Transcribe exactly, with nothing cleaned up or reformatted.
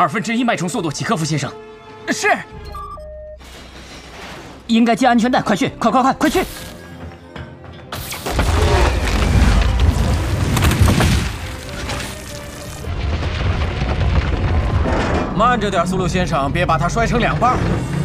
二分之一脉冲速度，契科夫先生。 是。 应该系安全带，快去，快快快，快去！ 慢着点，苏鲁先生，别把它摔成两半。